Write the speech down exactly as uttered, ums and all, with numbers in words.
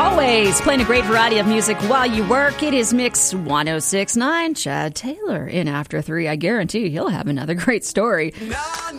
Always playing a great variety of music while you work. It is Mix ten sixty-nine. Chad Taylor in After Three. I guarantee he'll have another great story.